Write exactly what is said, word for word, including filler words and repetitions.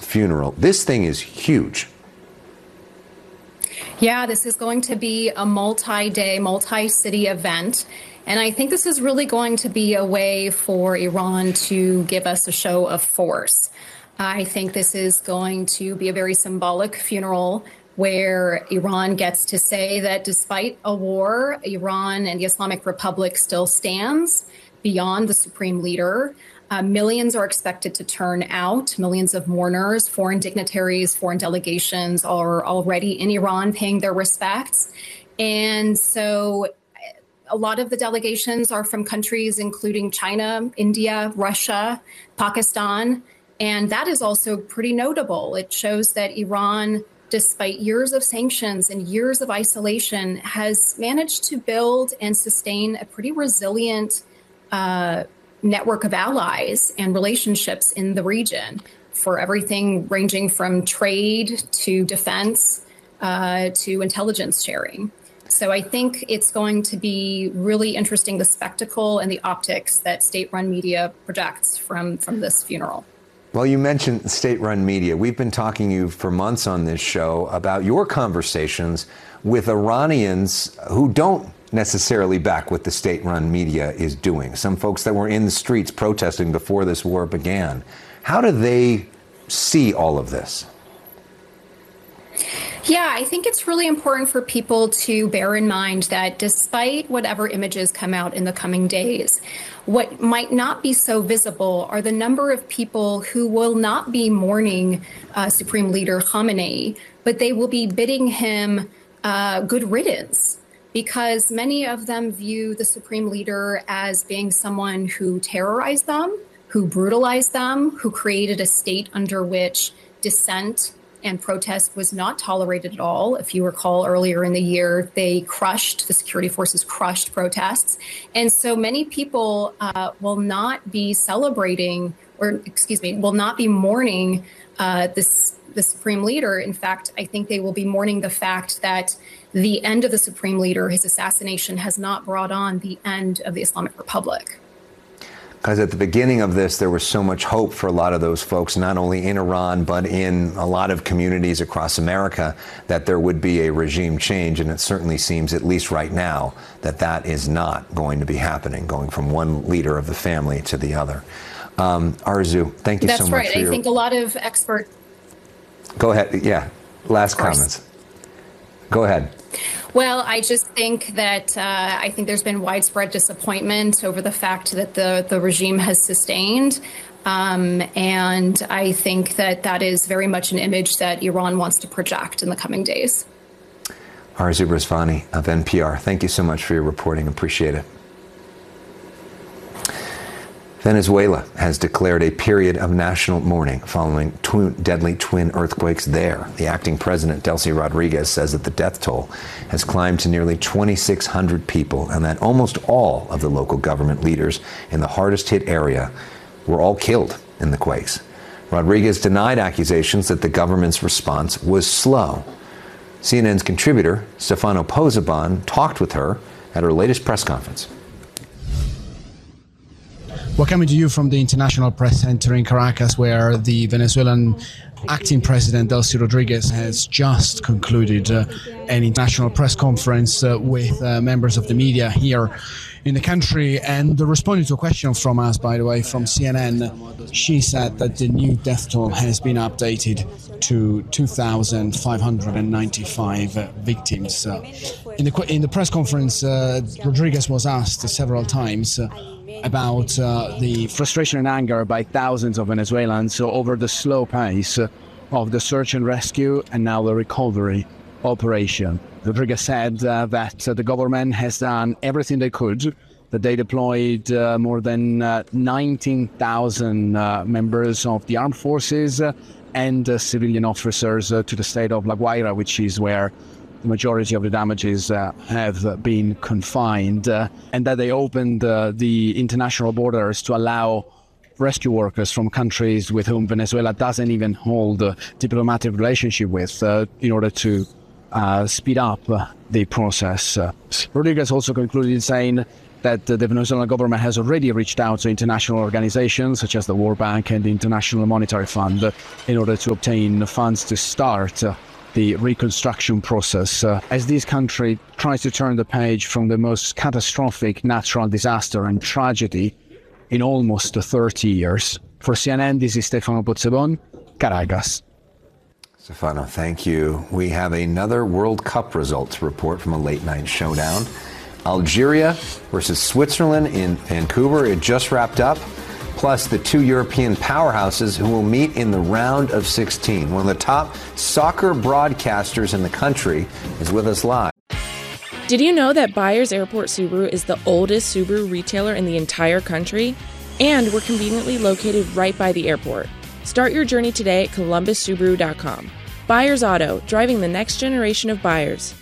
funeral. This thing is huge. Yeah, this is going to be a multi-day, multi-city event. And I think this is really going to be a way for Iran to give us a show of force. I think this is going to be a very symbolic funeral where Iran gets to say that despite a war, Iran and the Islamic Republic still stands beyond the supreme leader. Uh, millions are expected to turn out, millions of mourners, foreign dignitaries, foreign delegations are already in Iran paying their respects. And so a lot of the delegations are from countries including China, India, Russia, Pakistan. And that is also pretty notable. It shows that Iran, despite years of sanctions and years of isolation, has managed to build and sustain a pretty resilient uh, network of allies and relationships in the region for everything ranging from trade to defense uh, to intelligence sharing. So I think it's going to be really interesting, the spectacle and the optics that state-run media projects from, from this funeral. Well, you mentioned state-run media. We've been talking to you for months on this show about your conversations with Iranians who don't necessarily back what the state-run media is doing. Some folks that were in the streets protesting before this war began. How do they see all of this? Yeah, I think it's really important for people to bear in mind that despite whatever images come out in the coming days, what might not be so visible are the number of people who will not be mourning uh, Supreme Leader Khamenei, but they will be bidding him uh, good riddance, because many of them view the Supreme Leader as being someone who terrorized them, who brutalized them, who created a state under which dissent and protest was not tolerated at all. If you recall, earlier in the year, they crushed, the security forces crushed protests. And so many people uh, will not be celebrating, or excuse me, will not be mourning uh, this the Supreme Leader. In fact, I think they will be mourning the fact that the end of the Supreme Leader, his assassination, has not brought on the end of the Islamic Republic. Because at the beginning of this, there was so much hope for a lot of those folks, not only in Iran, but in a lot of communities across America, that there would be a regime change. And it certainly seems, at least right now, that that is not going to be happening, going from one leader of the family to the other. Um, Arzu, thank you That's so much. right. For I your... think a lot of experts. Go ahead. Yeah. Last comments. Go ahead. Well, I just think that uh, I think there's been widespread disappointment over the fact that the, the regime has sustained. Um, and I think that that is very much an image that Iran wants to project in the coming days. Arzu Rezvani of N P R, thank you so much for your reporting. Appreciate it. Venezuela has declared a period of national mourning following twin, deadly twin earthquakes there. The acting president, Delcy Rodriguez, says that the death toll has climbed to nearly twenty-six hundred people and that almost all of the local government leaders in the hardest hit area were all killed in the quakes. Rodriguez denied accusations that the government's response was slow. C N N's contributor, Stefano Pozzebon, talked with her at her latest press conference. We're coming to you from the International Press Center in Caracas, where the Venezuelan acting president, Delcy Rodriguez, has just concluded uh, an international press conference uh, with uh, members of the media here in the country. And responding to a question from us, by the way, from C N N, she said that the new death toll has been updated to two thousand five hundred ninety-five uh, victims. Uh, in, the, in the press conference, uh, Rodriguez was asked several times uh, about uh, the frustration and anger by thousands of Venezuelans over the slow pace of the search and rescue and now the recovery operation. Rodriguez said uh, that uh, the government has done everything they could, that they deployed uh, more than uh, nineteen thousand uh, members of the armed forces uh, and uh, civilian officers uh, to the state of La Guaira, which is where the majority of the damages uh, have been confined, uh, and that they opened uh, the international borders to allow rescue workers from countries with whom Venezuela doesn't even hold a diplomatic relationship with uh, in order to uh, speed up uh, the process. Uh, Rodriguez also concluded saying that the Venezuelan government has already reached out to international organizations such as the World Bank and the International Monetary Fund in order to obtain funds to start the reconstruction process uh, as this country tries to turn the page from the most catastrophic natural disaster and tragedy in almost thirty years. For C N N, this is Stefano Pozzebon, Caracas. Stefano, thank you. We have another World Cup results report from a late night showdown. Algeria versus Switzerland in Vancouver. It just wrapped up. Plus the two European powerhouses who will meet in the round of sixteen. One of the top soccer broadcasters in the country is with us live. Did you know that Byers Airport Subaru is the oldest Subaru retailer in the entire country? And we're conveniently located right by the airport. Start your journey today at columbus subaru dot com. Byers Auto, driving the next generation of buyers.